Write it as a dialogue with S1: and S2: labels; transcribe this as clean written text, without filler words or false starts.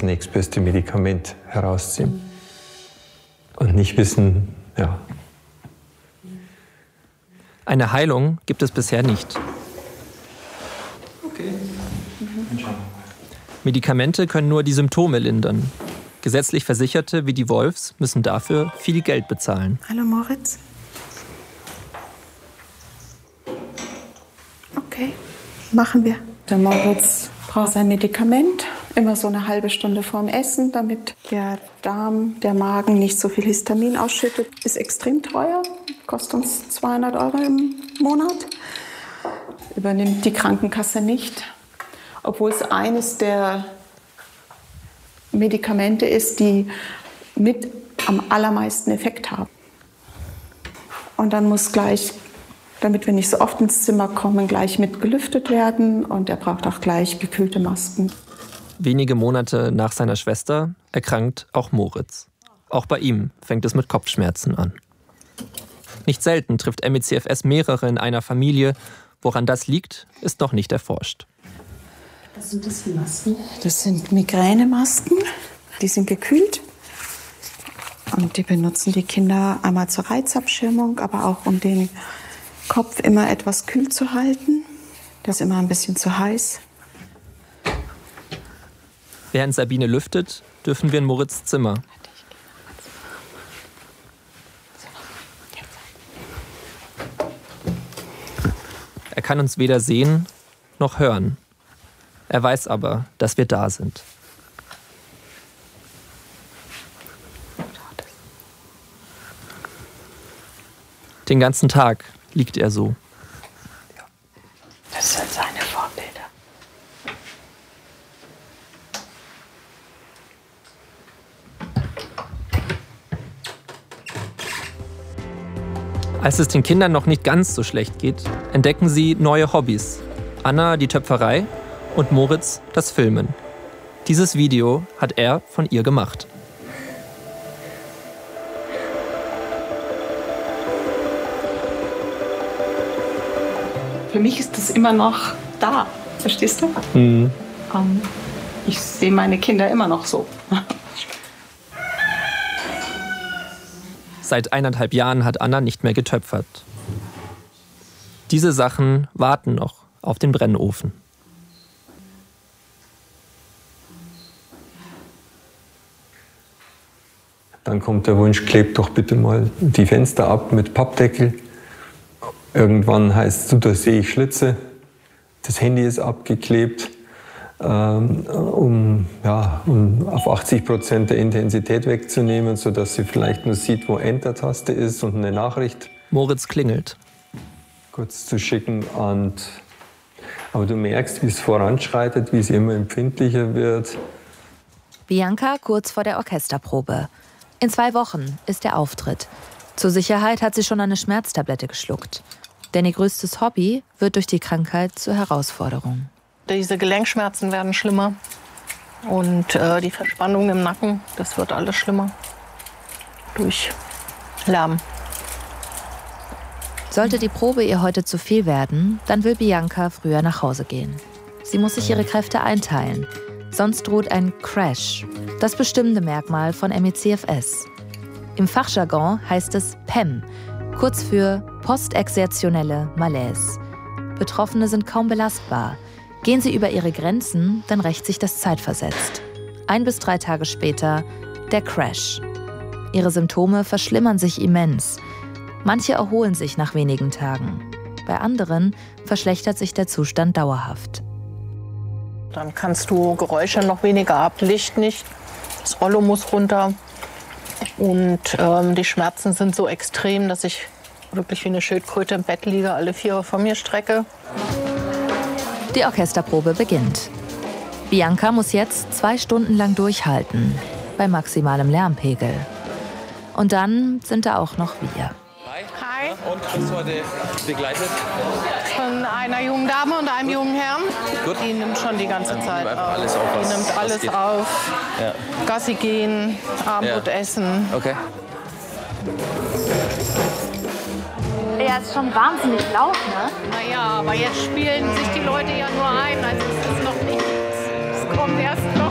S1: nächstbeste Medikament herausziehen. Und nicht wissen, ja.
S2: Eine Heilung gibt es bisher nicht.
S1: Okay.
S2: Medikamente können nur die Symptome lindern. Gesetzlich Versicherte wie die Wolfs müssen dafür viel Geld bezahlen.
S3: Hallo Moritz. Okay, machen wir. Der Moritz braucht sein Medikament, immer so eine halbe Stunde vorm Essen, damit der Darm, der Magen nicht so viel Histamin ausschüttet. Ist extrem teuer, kostet uns 200 € im Monat. Übernimmt die Krankenkasse nicht, obwohl es eines der Medikamente ist, die mit am allermeisten Effekt haben. Und dann muss gleich, damit wir nicht so oft ins Zimmer kommen, gleich mit gelüftet werden und er braucht auch gleich gekühlte Masken.
S2: Wenige Monate nach seiner Schwester erkrankt auch Moritz. Auch bei ihm fängt es mit Kopfschmerzen an. Nicht selten trifft ME/CFS mehrere in einer Familie. Woran das liegt, ist noch nicht erforscht.
S3: Was sind das für Masken? Das sind Migränemasken. Die sind gekühlt. Und die benutzen die Kinder einmal zur Reizabschirmung, aber auch um den Kopf immer etwas kühl zu halten. Das ist immer ein bisschen zu heiß.
S2: Während Sabine lüftet, dürfen wir in Moritz' Zimmer. Er kann uns weder sehen noch hören. Er weiß aber, dass wir da sind. Den ganzen Tag liegt er so.
S3: Das sind seine Vorbilder.
S2: Als es den Kindern noch nicht ganz so schlecht geht, entdecken sie neue Hobbys. Anna die Töpferei und Moritz das Filmen. Dieses Video hat er von ihr gemacht.
S3: Für mich ist das immer noch da, verstehst du?
S1: Mhm.
S3: Ich sehe meine Kinder immer noch so.
S2: Seit 1,5 Jahren hat Anna nicht mehr getöpfert. Diese Sachen warten noch auf den Brennofen.
S1: Dann kommt der Wunsch, klebt doch bitte mal die Fenster ab mit Pappdeckel. Irgendwann heißt es, da sehe ich Schlitze. Das Handy ist abgeklebt, um auf 80% der Intensität wegzunehmen, sodass sie vielleicht nur sieht, wo Enter-Taste ist und eine Nachricht
S2: Moritz klingelt.
S1: kurz zu schicken. Aber du merkst, wie es voranschreitet, wie sie immer empfindlicher wird.
S4: Bianca kurz vor der Orchesterprobe. In 2 Wochen ist der Auftritt. Zur Sicherheit hat sie schon eine Schmerztablette geschluckt. Denn ihr größtes Hobby wird durch die Krankheit zur Herausforderung.
S5: Diese Gelenkschmerzen werden schlimmer. Und die Verspannung im Nacken, das wird alles schlimmer. Durch Lärm.
S4: Sollte die Probe ihr heute zu viel werden, dann will Bianca früher nach Hause gehen. Sie muss sich ihre Kräfte einteilen. Sonst droht ein Crash, das bestimmende Merkmal von ME/CFS. Im Fachjargon heißt es PEM, kurz für postexertionelle Malaise. Betroffene sind kaum belastbar. Gehen sie über ihre Grenzen, dann rächt sich das zeitversetzt. 1 bis 3 Tage später der Crash. Ihre Symptome verschlimmern sich immens. Manche erholen sich nach wenigen Tagen. Bei anderen verschlechtert sich der Zustand dauerhaft.
S5: Dann kannst du Geräusche noch weniger ab, Licht nicht, das Rollo muss runter. Und die Schmerzen sind so extrem, dass ich wirklich wie eine Schildkröte im Bett liege, alle 4 von mir strecke.
S4: Die Orchesterprobe beginnt. Bianca muss jetzt 2 Stunden lang durchhalten, bei maximalem Lärmpegel. Und dann sind da auch noch wir.
S5: Hi.
S6: Und bist du heute begleitet?
S5: Von einer jungen Dame und einem jungen Herrn.
S6: Gut.
S5: Die nimmt schon die ganze Zeit auf.
S6: Alles auf,
S5: Die nimmt alles
S6: geht.
S5: auf.
S6: Ja.
S5: Gassi gehen, Abendbrot essen.
S6: Okay.
S7: Ja, ist schon wahnsinnig laut, ne?
S5: Naja, aber jetzt spielen sich die Leute ja nur ein. Also es ist noch nichts. Es kommt erst noch.